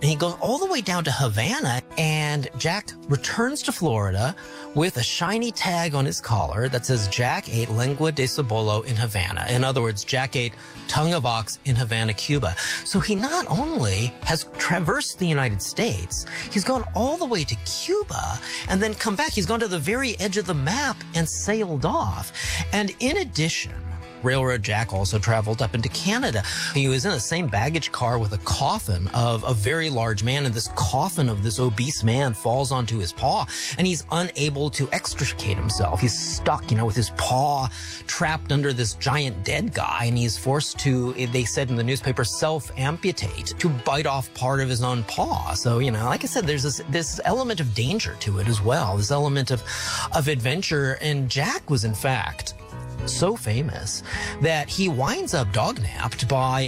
And he goes all the way down to Havana, and Jack returns to Florida with a shiny tag on his collar that says Jack ate lengua de cebolo in Havana. In other words, Jack ate tongue of ox in Havana, Cuba. So he not only has traversed the United States, he's gone all the way to Cuba and then come back. He's gone to the very edge of the map and sailed off. And in addition, Railroad Jack also traveled up into Canada. He was in the same baggage car with a coffin of a very large man, and this coffin of this obese man falls onto his paw, and he's unable to extricate himself. He's stuck, with his paw trapped under this giant dead guy, and he's forced to, they said in the newspaper, self-amputate to bite off part of his own paw. So, like I said, there's this element of danger to it as well, this element of adventure, and Jack was, in fact, so famous that he winds up dog-napped by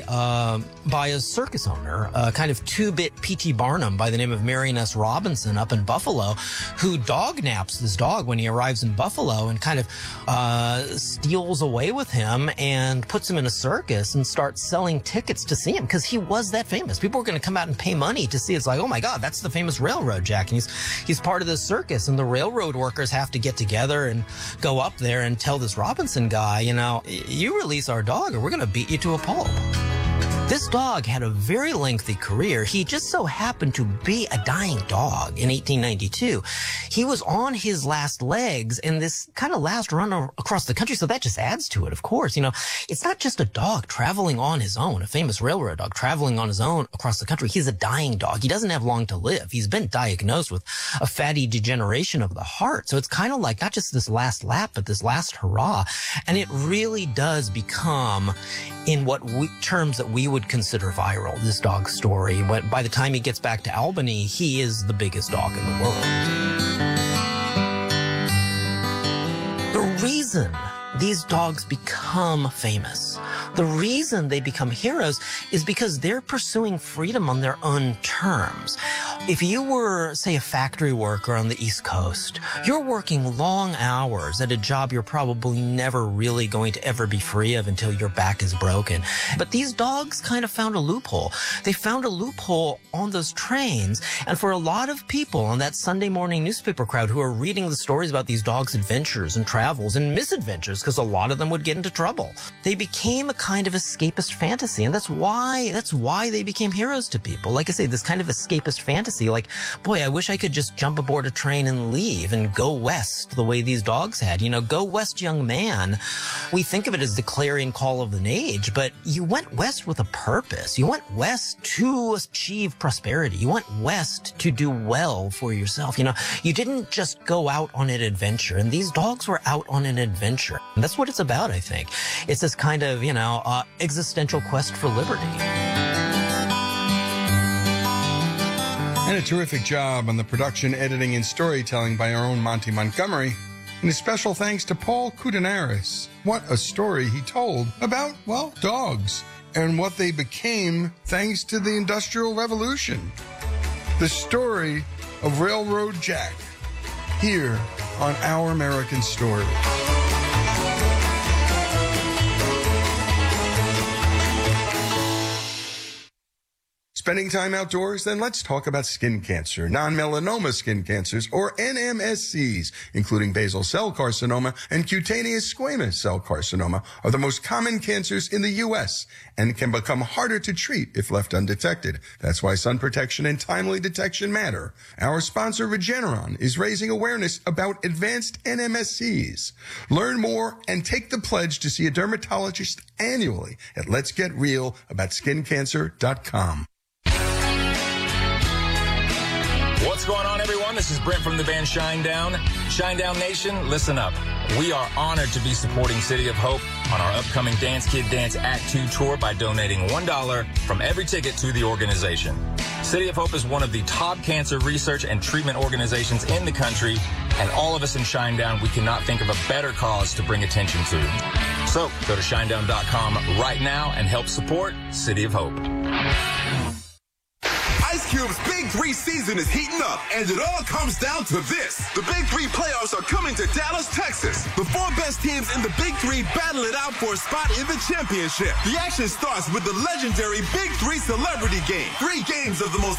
a circus owner, a kind of two-bit P.T. Barnum by the name of Marion S. Robinson up in Buffalo, who dog-naps this dog when he arrives in Buffalo and kind of steals away with him and puts him in a circus and starts selling tickets to see him because he was that famous. People were going to come out and pay money to see. It's like, oh my God, that's the famous Railroad Jack. And he's part of this circus, and the railroad workers have to get together and go up there and tell this Robinson guy, you release our dog or we're going to beat you to a pulp. This dog had a very lengthy career. He just so happened to be a dying dog in 1892. He was on his last legs in this kind of last run across the country, so that just adds to it, of course. It's not just a dog traveling on his own, a famous railroad dog traveling on his own across the country. He's a dying dog. He doesn't have long to live. He's been diagnosed with a fatty degeneration of the heart. So it's kind of like not just this last lap, but this last hurrah. And it really does become, in terms that we would consider viral, this dog story. But by the time he gets back to Albany, he is the biggest dog in the world. The reason these dogs become famous, the reason they become heroes, is because they're pursuing freedom on their own terms. If you were, say, a factory worker on the East Coast, you're working long hours at a job you're probably never really going to ever be free of until your back is broken. But these dogs kind of found a loophole. They found a loophole on those trains. And for a lot of people on that Sunday morning newspaper crowd who are reading the stories about these dogs' adventures and travels and misadventures, because a lot of them would get into trouble, they became a kind of escapist fantasy. And that's why they became heroes to people. Like I say, this kind of escapist fantasy, like, boy, I wish I could just jump aboard a train and leave and go west the way these dogs had. Go west, young man. We think of it as the clarion call of an age, but you went west with a purpose. You went west to achieve prosperity. You went west to do well for yourself. You didn't just go out on an adventure, and these dogs were out on an adventure. And that's what it's about, I think. It's this kind of, existential quest for liberty. And a terrific job on the production, editing, and storytelling by our own Monty Montgomery. And a special thanks to Paul Koudounaris. What a story he told about, dogs and what they became thanks to the Industrial Revolution. The story of Railroad Jack, here on Our American Story. Spending time outdoors? Then let's talk about skin cancer. Non-melanoma skin cancers, or NMSCs, including basal cell carcinoma and cutaneous squamous cell carcinoma, are the most common cancers in the U.S. and can become harder to treat if left undetected. That's why sun protection and timely detection matter. Our sponsor, Regeneron, is raising awareness about advanced NMSCs. Learn more and take the pledge to see a dermatologist annually at letsgetrealaboutSkinCancer.com. What's going on, everyone? This is Brent from the band Shinedown. Shinedown Nation, listen up. We are honored to be supporting City of Hope on our upcoming Dance Kid Dance Act 2 tour by donating $1 from every ticket to the organization. City of Hope is one of the top cancer research and treatment organizations in the country, and all of us in Shinedown, we cannot think of a better cause to bring attention to. So go to shinedown.com right now and help support City of Hope. Ice Cube's Big 3 season is heating up, and it all comes down to this. The Big 3 playoffs are coming to Dallas, Texas. The 4 best teams in the Big 3 battle it out for a spot in the championship. The action starts with the legendary Big 3 Celebrity Game. 3 games of the most